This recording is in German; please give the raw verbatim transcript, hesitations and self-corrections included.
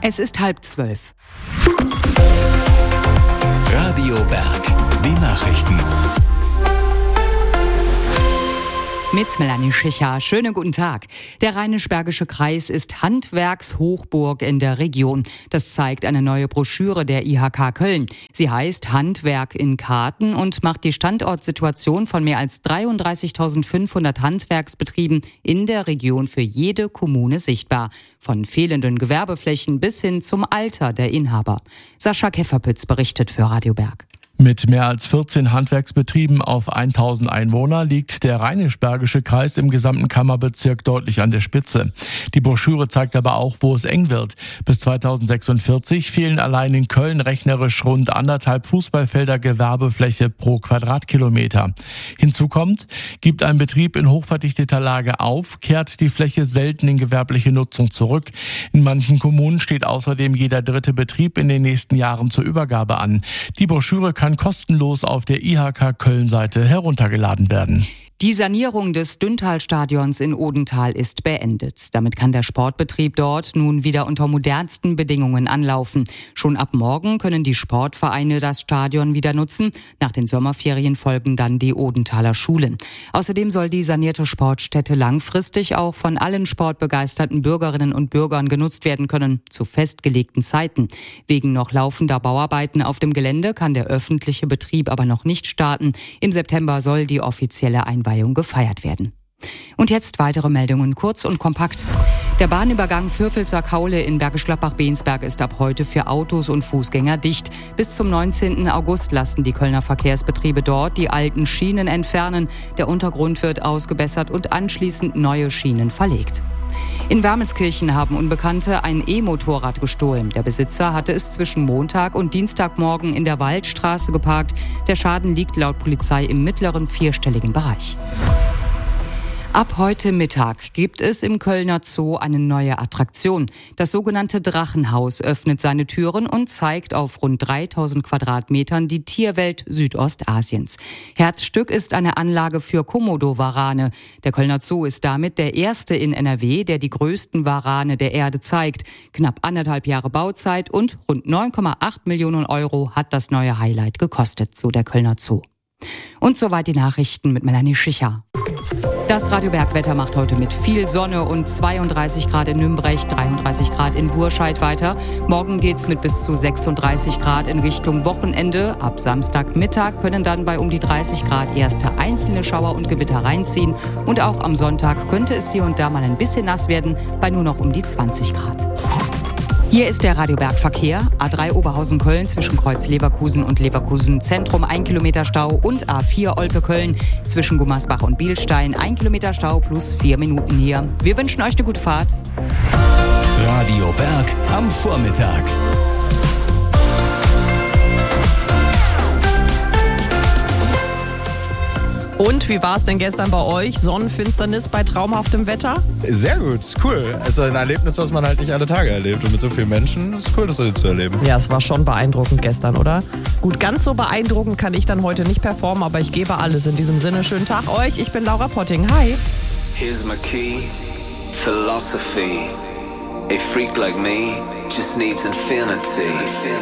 Es ist halb zwölf. Radio Berg, die Nachrichten. Mit Melanie Schicher. Schönen guten Tag. Der Rheinisch-Bergische Kreis ist Handwerkshochburg in der Region. Das zeigt eine neue Broschüre der I H K Köln. Sie heißt Handwerk in Karten und macht die Standortsituation von mehr als dreiunddreißigtausendfünfhundert Handwerksbetrieben in der Region für jede Kommune sichtbar. Von fehlenden Gewerbeflächen bis hin zum Alter der Inhaber. Sascha Kefferpütz berichtet für Radio Berg. Mit mehr als vierzehn Handwerksbetrieben auf tausend Einwohner liegt der Rheinisch-Bergische Kreis im gesamten Kammerbezirk deutlich an der Spitze. Die Broschüre zeigt aber auch, wo es eng wird. Bis zweitausendsechsundvierzig fehlen allein in Köln rechnerisch rund anderthalb Fußballfelder Gewerbefläche pro Quadratkilometer. Hinzu kommt, gibt ein Betrieb in hochverdichteter Lage auf, kehrt die Fläche selten in gewerbliche Nutzung zurück. In manchen Kommunen steht außerdem jeder dritte Betrieb in den nächsten Jahren zur Übergabe an. Die Broschüre kann kostenlos auf der I H K Köln-Seite heruntergeladen werden. Die Sanierung des Düntal-Stadions in Odenthal ist beendet. Damit kann der Sportbetrieb dort nun wieder unter modernsten Bedingungen anlaufen. Schon ab morgen können die Sportvereine das Stadion wieder nutzen. Nach den Sommerferien folgen dann die Odenthaler Schulen. Außerdem soll die sanierte Sportstätte langfristig auch von allen sportbegeisterten Bürgerinnen und Bürgern genutzt werden können, zu festgelegten Zeiten. Wegen noch laufender Bauarbeiten auf dem Gelände kann der öffentliche Betrieb aber noch nicht starten. Im September soll die offizielle Einweihung gefeiert werden. Und jetzt weitere Meldungen, kurz und kompakt. Der Bahnübergang Fürfelser Kaule in Bergisch Gladbach-Bensberg ist ab heute für Autos und Fußgänger dicht. Bis zum neunzehnten August lassen die Kölner Verkehrsbetriebe dort die alten Schienen entfernen. Der Untergrund wird ausgebessert und anschließend neue Schienen verlegt. In Wermelskirchen haben Unbekannte ein E-Motorrad gestohlen. Der Besitzer hatte es zwischen Montag und Dienstagmorgen in der Waldstraße geparkt. Der Schaden liegt laut Polizei im mittleren vierstelligen Bereich. Ab heute Mittag gibt es im Kölner Zoo eine neue Attraktion. Das sogenannte Drachenhaus öffnet seine Türen und zeigt auf rund dreitausend Quadratmetern die Tierwelt Südostasiens. Herzstück ist eine Anlage für Komodo-Warane. Der Kölner Zoo ist damit der erste in N R W, der die größten Warane der Erde zeigt. Knapp anderthalb Jahre Bauzeit und rund neun Komma acht Millionen Euro hat das neue Highlight gekostet, so der Kölner Zoo. Und soweit die Nachrichten mit Melanie Schicher. Das Radio Berg Wetter macht heute mit viel Sonne und zweiunddreißig Grad in Nümbrecht, dreiunddreißig Grad in Burscheid weiter. Morgen geht's mit bis zu sechsunddreißig Grad in Richtung Wochenende. Ab Samstagmittag können dann bei um die dreißig Grad erste einzelne Schauer und Gewitter reinziehen. Und auch am Sonntag könnte es hier und da mal ein bisschen nass werden, bei nur noch um die zwanzig Grad. Hier ist der Radio Berg Verkehr. A drei Oberhausen-Köln zwischen Kreuz Leverkusen und Leverkusen Zentrum ein Kilometer Stau und A vier Olpe-Köln zwischen Gummersbach und Bielstein ein Kilometer Stau plus vier Minuten hier. Wir wünschen euch eine gute Fahrt. Radio Berg am Vormittag. Und wie war es denn gestern bei euch? Sonnenfinsternis bei traumhaftem Wetter? Sehr gut, cool. Es ist ein Erlebnis, was man halt nicht alle Tage erlebt. Und mit so vielen Menschen ist es cool, das so zu erleben. Ja, es war schon beeindruckend gestern, oder? Gut, ganz so beeindruckend kann ich dann heute nicht performen, aber ich gebe alles. In diesem Sinne, schönen Tag euch. Ich bin Laura Potting. Hi. Here's my key, philosophy. A freak like me just needs infinity.